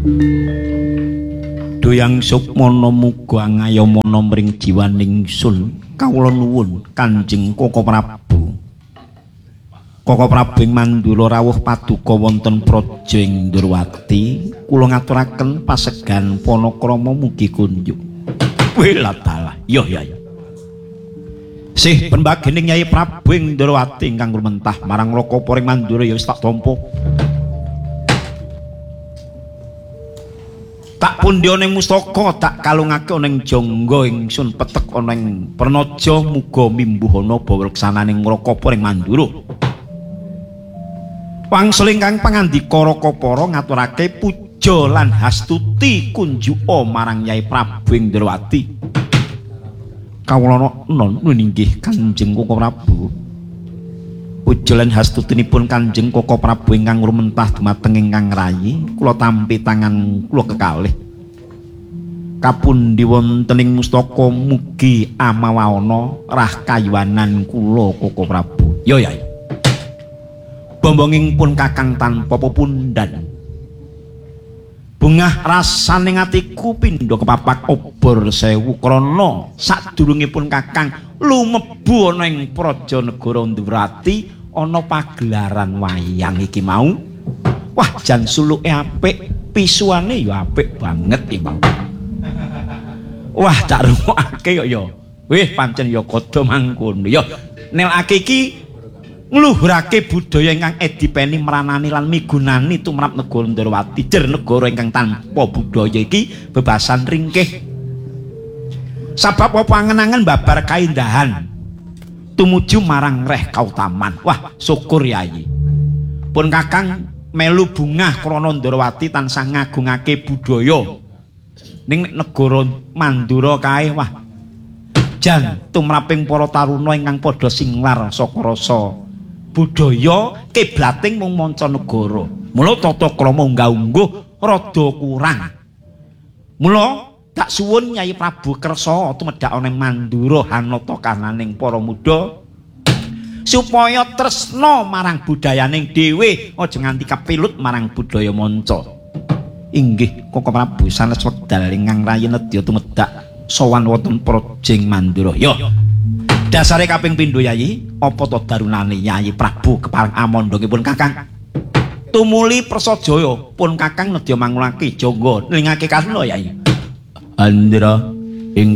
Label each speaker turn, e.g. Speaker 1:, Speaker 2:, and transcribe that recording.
Speaker 1: Doyang Sukmana muga ngayomana mring jiwaning ingsun kawula nuwun Kanjeng Koko Prabu. Koko Prabu ing Mandura rawuh paduka wonten praja ing Ndrawati, kula ngaturaken pasegan panakrama mugi kunjuk. Welatala. Yo ya. Sih pembagening Nyai Prabu ing Ndrawati ingkang lumentah marang Lokapa ing Mandura ya wis tak tampa. Tak pundi ana ing mustaka tak kalungake ana ing jangga ingsun petek ana ing Pernaja muga mimbuhana bawaksananing Lokapa ing Mandura. Wangsul ingkang pangandika Rakapara ngaturake puja lan hastuti kunjuka marang Nyai Prabu ing Ndrawati. Kawula nuwun inggih Kanjeng Koko Prabu. Puja lan hastutinipun Kanjeng Koko Prabu ingkang rumentah dumateng ingkang rayi, kula tampi tangan kula kekalih. Kapundi wonten ing mustaka mugi amawana rah kayuwanan kula Koko Prabu. Yo ya. Bombongipun Kakang tanpa pepundhan. Bungah rasaning atiku pindha kepapak obor sewu krana sadurungipun Kakang lumebu ana ing Praja Negara Ndrawati ana pagelaran wayang iki mau. Wah, jan suluke apik, pisuane ya apik banget iki mau. Wah, tak rungokake kok ya. Wih, pancen ya padha mangkono ya. Nelake iki ngluhurake budaya ingkang edipeni meranani lan migunani tumrap negara Ndrawati jer negara ingkang tanpa budaya iki bebasan ringkih. Sabab pangenangan babar kaindahan tumuju marang reh kautaman. Wah, syukur Yayi. Pun Kakang melu bungah krana Ndrawati tansah ngagungake budaya. Ning negara Mandura kae wah jan tumraping para taruna ingkang padha singlar saka rasa budaya kiblating mung mancanegara. Mula tata krama unggah-ungguh rada kurang. Mula tak suwun Nyai Prabu kersa tumedhak ana ing Mandura hanata kananing para muda supaya tresna marang budayaning dhewe, aja nganti kepilut marang budaya manca. Inggih Koko Prabu sanes wekdal ingkang rayi nedya tumedhak sowan wonten praja ing Mandura. Yo. Dasare kaping pindho Yayi, apa to darunane Nyai Prabu kepareng amandhangipun Kakang? Tumuli Persajaya pun Kakang nedya mangulake jangga nlingake karna Yayi. Andra